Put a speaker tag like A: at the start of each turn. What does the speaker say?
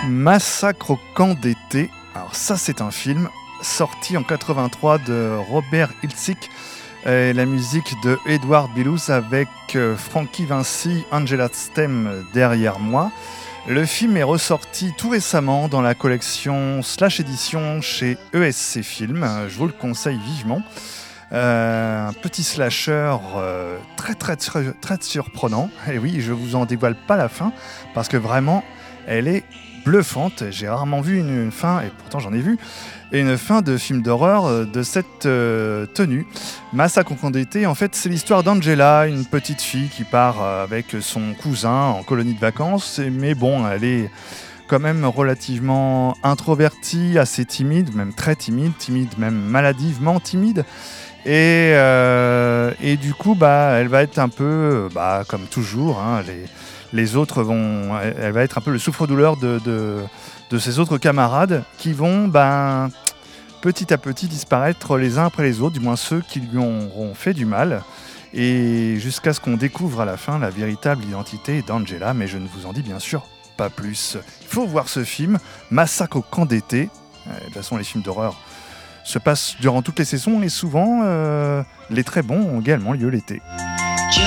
A: Massacre au camp d'été. Alors ça, c'est un film sorti en 83 de Robert Hiltzik et la musique de Edward Bilous avec Frankie Vinci, Angela Stem derrière moi. Le film est ressorti tout récemment dans la collection Slash Édition chez ESC Film. Je vous le conseille vivement. Un petit slasher très surprenant. Et oui, je vous en dévoile pas la fin parce que vraiment, elle est bluffante. J'ai rarement vu une fin, et pourtant j'en ai vu, une fin de film d'horreur de cette tenue. Massacre au camp d'été, en fait, c'est l'histoire d'Angela, une petite fille qui part avec son cousin en colonie de vacances. Mais bon, elle est quand même relativement introvertie, assez timide, même très timide, même maladivement timide. Et du coup, elle va être un peu, comme toujours, hein, les autres elle va être un peu le souffre-douleur de ses autres camarades qui vont petit à petit disparaître les uns après les autres, du moins ceux qui lui auront fait du mal, et jusqu'à ce qu'on découvre à la fin la véritable identité d'Angela, mais je ne vous en dis bien sûr pas plus. Il faut voir ce film, Massacre au camp d'été. De toute façon, les films d'horreur se passent durant toutes les saisons et souvent les très bons ont également lieu l'été.